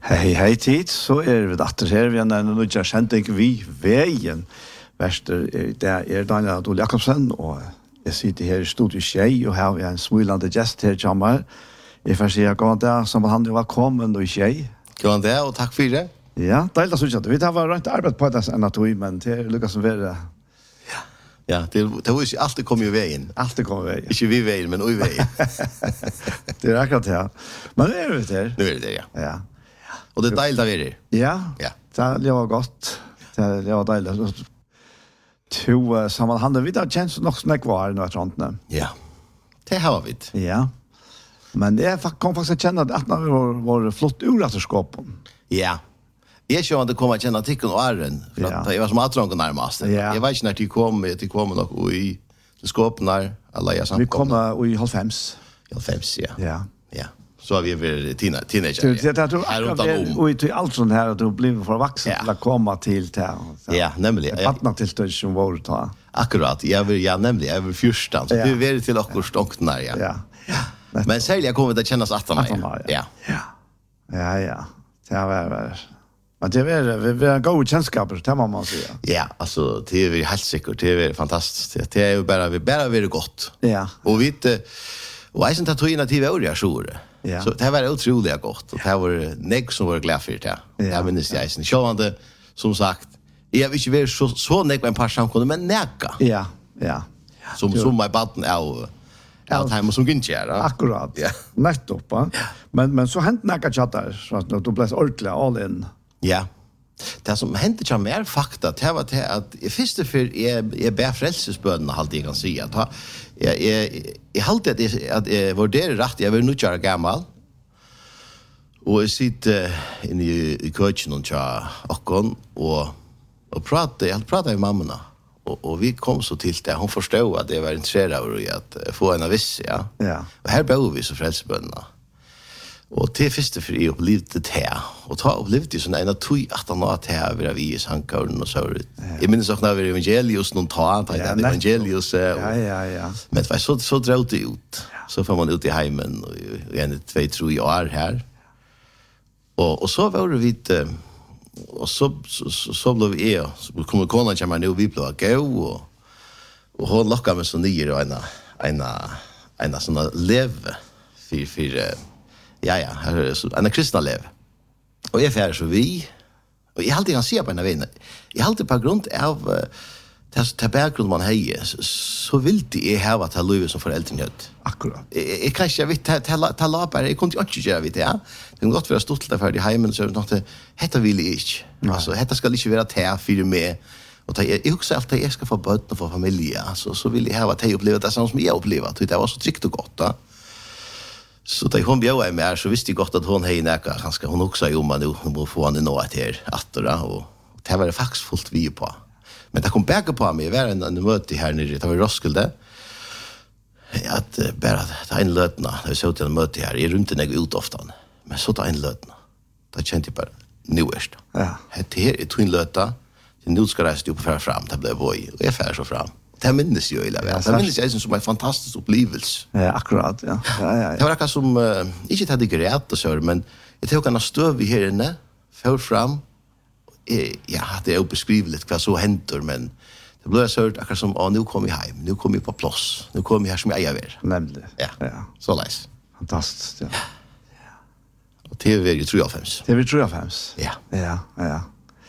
Hej tid, så vi datter her, vi en nødja kjenting vi veien. Verster, det Daniel Adol Jakobsen, og jeg sitter her i studiet Tjei, og her har vi en smulande gjest her, Jamal. Jeg får si at det som han var kommet og Tjei. God dag, og takk for det. Ja, deilig å synes. Vi tar var rent arbeid på det enn at vi, men det lykkes som være. Ja, det var ikke alltid kom i veien. Alltid kom i veien. Ikke vi veien, men i veien. Det akkurat det, ja. Men nå vi der. Nu det, ja. Ja. Og det deilig av det. Ja, Ja. det var godt. Det var deilig. To sammanhanden, vi har kjent nok som jeg var nå etter håndene. Ja, det har vi. Ja. Men jeg kom faktisk å kjenne at når vi var flott uretterskapen. Ja. Jeg kjører at det kommer å kjenne artikken og æren, for at jeg var som atrangen nærmest. Ja. Jeg vet ikke når de kom nok i skåpen der, alle jeg samkomne. Vi kom i 90. 90, ja. Ja. Ja. Så har vi vært teenager. Det tror jeg og i alt sånt her at du blir for voksen til å komme til det. Ja, nemlig. Vattnet til det som var ta. Akkurat, nemlig, jeg var fyrstan, så vi har vært til okkur stonkten her, ja. Ja. Men særlig jeg kommer til å kjennes 18 år. Ja. Ja. Det var men det är gode kjennskaper, det må man säga. Ja, alltså det är helt säkert, det är fantastiskt. Det är ju bara väldigt gott. Ja. Och vi och jag syns att tog in att det var ju så. Ja. Så det var otroligt gott och det var näck som var glad för det. Jag minns jag sen. Så som sagt, jag vill inte vara så näck med en par samkomna men näka. Ja. Som my button av time som inte är. Akkurat. Ja. Nettopp. Men så hänt näka chattar så att du blev ordentligt all in. Ja. Det som hände ju mer fakta det var det att i första för är bär frälsesbönen halt jag kan säga att jag halt att var det rätt jag var nu jag gammal och jag sitter in i coachen och och prata med mammorna och vi kom så till det hon förstod att det var intresserad i att få en viss Ja. Och här bor vi så frälsesbönerna. Og til første for jeg opplevde det her. Og ta opplevde jeg sånn en av tog at han var her ved vi i Sankaren og så. Jeg minnes også når vi evangelius noen evangelius. Ja. Men det var så drøvd det ut. Så får man ut i heimen og en 2-3 år her. Og så var det vidt og så ble vi så kom konen kommer nå vi ble gå og hun lokket meg så nye og en sånn leve for här är så en kristna lev. Och jag fär så vi och jag alltid kan se på en vän. Jag alltid på grund av det bakgrund man har så vill det är här att ha liv som föräldrar. Akkurat. Jag kanske vet ta lapar jag kunde inte göra vet jag. Det är gott för att stolt där för i hemmen så något detta vill jag inte. Alltså detta ska inte vara här för mig. Och jag också alltid jag ska få barn och få familj. Alltså så vill jag ha att jag upplever det som jag upplevt. Det var så tryggt och gott. Så da hun bjøde meg så visste jeg godt at hun hei nækka, hun også om at hun må få henne nå etter attora, og det var faktisk fullt vi på. Men det kom begge på meg, jeg var en møte her nere, det var i Roskilde, at bare det en løtene, da vi så til en møte her, jeg rundt den ut ofte, men så det en løtene, da kjente jeg bare, nå erst. Det her er to en løte, nå skal jeg reise opp og fære fram, det ble bøy, og jeg fære så fram. Det minnes jo illa väl. Det minnes jag som en fantastisk upplevelse. Ja, akkurat, ja. Det var akkurat som inte hade grät och så, men jag tog en stöv här inne, för fram. Ja, det är obeskrivligt vad så händer, men det blev så akkurat som nu kommer jag hem, nu kommer jag på plats, nu kommer jag här som jag är. Nämligen. Ja. Så läs. Fantastiskt, ja. Och det är ju 3-5. Det är 3-5. Ja.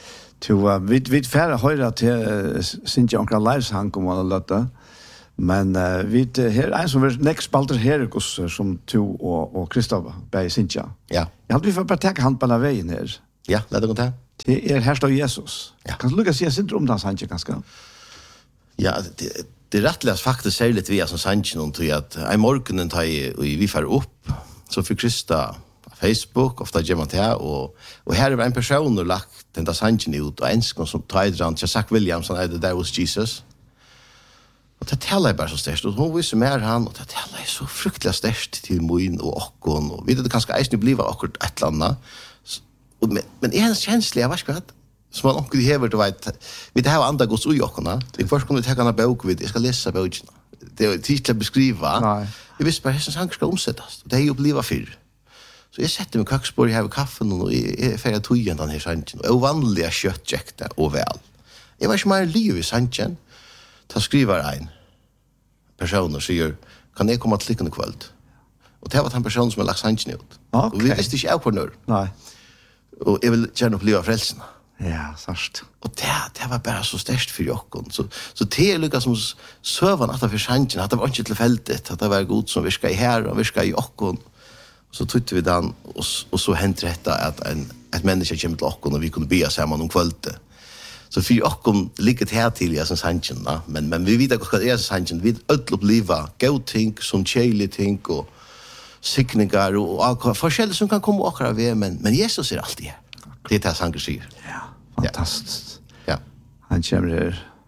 Vi färre höra till Cynthia Onkra Liveshang om man lötta. Men vi här en som next spalter Herikos som to och Kristoffer bei Cynthia. Ja. Jag hade vi för att ta hand på den vägen här. Ja, låt det gå till. Det är här står Jesus. Ja. Kan du lucka se syndrom där Cynthia ganska? Ja, det rättläs faktiskt särskilt vi som Cynthia någon tror att en morgonen tar vi far upp så för Krista Facebook ofta gör man det och här är en person och lagt den där sanningen ut och en som tar runt Jack Williams and that was Jesus. Och det talar bara så stärkt och hon visste mer han och det talar så fruktligt stärkt till moin och okon och vet det kanske ärsni bliva akkurat ett landa. Men är en känsla jag vet vad som man onkel häver du vet vi det har andra gods och okona. Det först kommer det ta en bok vid jag ska läsa boken. Det är titlar beskriva. Nej. Jag visste bara hur sånt ska omsättas. Det är ju bliva för. Så jeg setter meg køksbord, jeg har kaffen, og jeg er ferdig tøyen den her sangen. Og vanlige kjøttjekta og vel. Jeg var ikke mer liv i sangen. Da skriver en person og sier, kan jeg komme til lykken i kveld? Og det var den personen som har lagt sangen ut. Ok. Og vi visste ikke av på når. Nei. Og jeg vil gjerne oppleve frelsene. Ja, sørst. Og det var bare så størst for jokken. Så det er lykket som søvann at det for sangen, at det var ikke tilfeldig, at det var god som virket i her og virket i jokken. Så trodde vi den, og så hendte dette at et menneske kommer til jokken, og vi kunne bya sammen om kvöldet. Så for jokken ligger det her til, som sangen, men vi vet ikke hva det er sangen. Vi vet oppleve gode ting, som kjeilige ting, og sikninger, og forskjellige som kan komme akkurat ved, men Jesus er alltid her. Det er det sanger sier. Ja, fantastiskt. Ja. Han kommer her